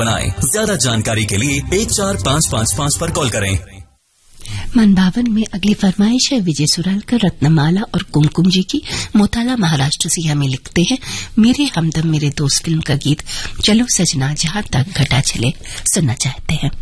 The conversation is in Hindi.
बनाएं। ज्यादा जानकारी के लिए 14555 पर कॉल करें। मनभावन में अगली फरमाइश है विजय सुरालकर, रत्नमाला और कुमकुम जी की। मोताला महाराष्ट्र से हमें लिखते हैं, मेरे हमदम मेरे दोस्त फिल्म का गीत चलो सजना जहां तक घटा चले सुनना चाहते हैं।